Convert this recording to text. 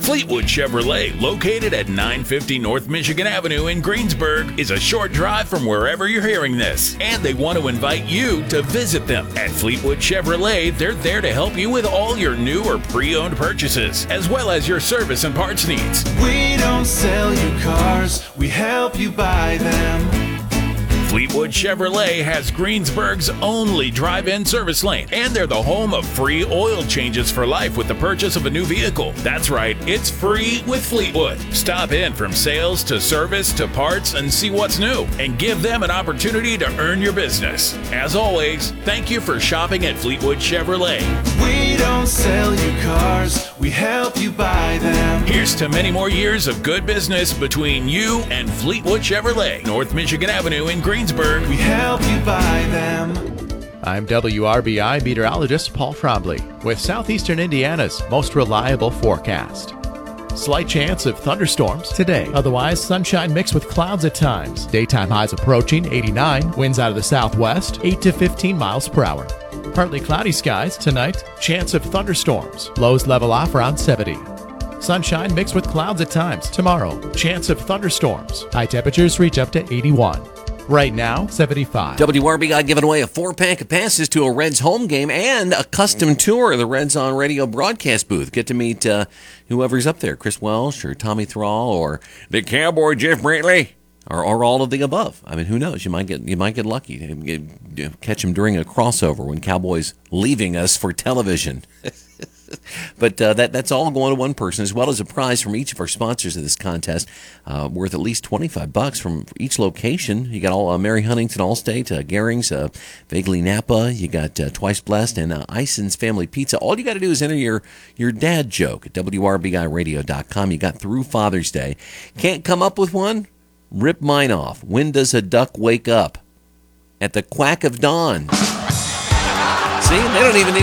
Fleetwood Chevrolet, located at 950 North Michigan Avenue in Greensburg, is a short drive from wherever you're hearing this. And they want to invite you to visit them. At Fleetwood Chevrolet, they're there to help you with all your new or pre-owned purchases, as well as your service and parts needs. We don't sell you cars, we help you buy them. Fleetwood Chevrolet has Greensburg's only drive-in service lane, and they're the home of free oil changes for life with the purchase of a new vehicle. That's right, it's free with Fleetwood. Stop in from sales to service to parts and see what's new, and give them an opportunity to earn your business. As always, thank you for shopping at Fleetwood Chevrolet. We don't sell you cars, we help you buy them. Here's to many more years of good business between you and Fleetwood Chevrolet, North Michigan Avenue in Greensburg. We help you buy them. I'm WRBI meteorologist Paul Trombley with Southeastern Indiana's most reliable forecast. Slight chance of thunderstorms today. Otherwise, sunshine mixed with clouds at times. Daytime highs approaching 89. Winds out of the southwest, 8 to 15 miles per hour. Partly cloudy skies tonight. Chance of thunderstorms. Lows level off around 70. Sunshine mixed with clouds at times. Tomorrow, chance of thunderstorms. High temperatures reach up to 81. Right now, 75. WRBI giving away a 4-pack of passes to a Reds home game and a custom tour of the Reds on Radio broadcast booth. Get to meet whoever's up there, Chris Welsh or Tommy Thrall or the Cowboy Jeff Brantley or all of the above. I mean, who knows? You might get lucky. Catch him during a crossover when Cowboys leaving us for television. But that's all going to one person, as well as a prize from each of our sponsors of this contest, worth at least $25 from each location. You got all Mary Huntington Allstate, Gehring's, Vaguely Napa. You got Twice Blessed and Ison's Family Pizza. All you got to do is enter your dad joke at WRBIRadio.com. You got through Father's Day. Can't come up with one? Rip mine off. When does a duck wake up? At the quack of dawn. See, they don't even need